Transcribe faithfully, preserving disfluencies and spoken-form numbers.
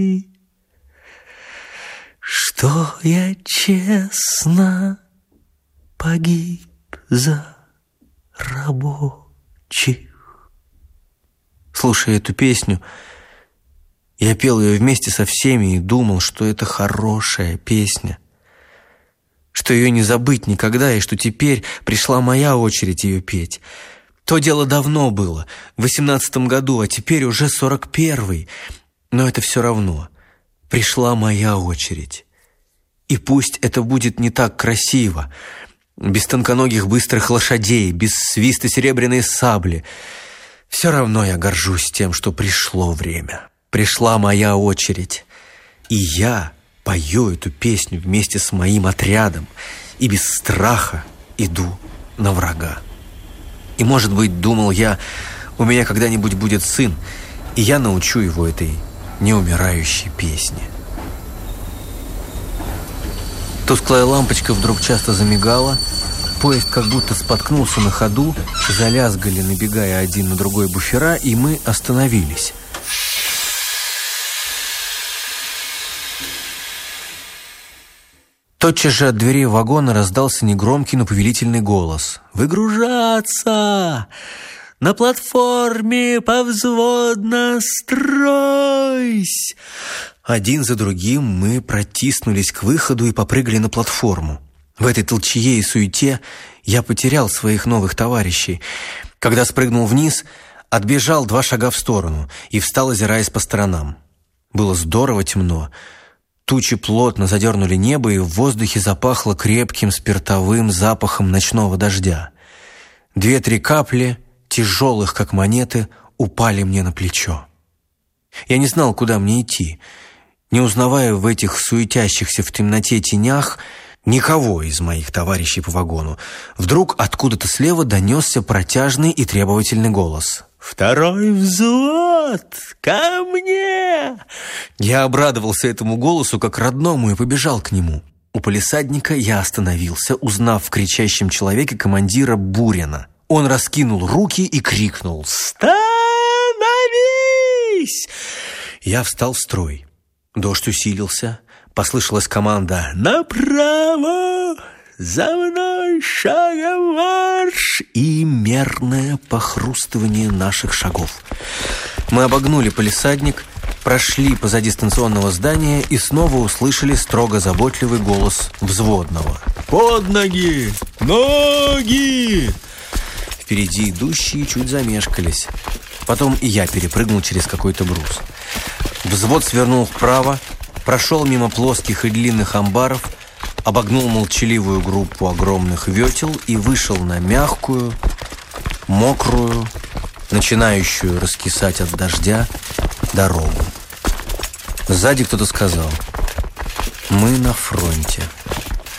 что я честно погиб за рабочих. Слушая эту песню, я пел ее вместе со всеми и думал, что это хорошая песня, что ее не забыть никогда, и что теперь пришла моя очередь ее петь. То дело давно было, в восемнадцатом году, а теперь уже сорок первый. Но это все равно. Пришла моя очередь. И пусть это будет не так красиво, без тонконогих быстрых лошадей, без свиста серебряной сабли. Все равно я горжусь тем, что пришло время. Пришла моя очередь. И я пою эту песню вместе с моим отрядом и без страха иду на врага. И, может быть, думал я, у меня когда-нибудь будет сын, и я научу его этой неумирающей песне. Тусклая лампочка вдруг часто замигала, поезд как будто споткнулся на ходу, залязгали, набегая один на другой буфера, и мы остановились. Тотчас же от дверей вагона раздался негромкий, но повелительный голос. «Выгружаться! На платформе повзводно стройсь!» Один за другим мы протиснулись к выходу и попрыгали на платформу. В этой толчее и суете я потерял своих новых товарищей. Когда спрыгнул вниз, отбежал два шага в сторону и встал, озираясь по сторонам. Было здорово темно. Тучи плотно задернули небо, и в воздухе запахло крепким спиртовым запахом ночного дождя. Две-три капли, тяжелых как монеты, упали мне на плечо. Я не знал, куда мне идти. Не узнавая в этих суетящихся в темноте тенях никого из моих товарищей по вагону, вдруг откуда-то слева донесся протяжный и требовательный голос. «Второй взвод! Ко мне!» Я обрадовался этому голосу как родному и побежал к нему. У палисадника я остановился, узнав в кричащем человеке командира Бурина. Он раскинул руки и крикнул: «Становись!» Я встал в строй. Дождь усилился. Послышалась команда «Направо! За мной шагом марш!» и мерное похрустывание наших шагов. Мы обогнули палисадник, прошли позади станционного здания и снова услышали строго заботливый голос взводного. «Под ноги! Ноги!» Впереди идущие чуть замешкались. Потом и я перепрыгнул через какой-то брус. Взвод свернул вправо, прошел мимо плоских и длинных амбаров, обогнул молчаливую группу огромных ветел и вышел на мягкую, мокрую, начинающую раскисать от дождя дорогу. Сзади кто-то сказал: «Мы на фронте».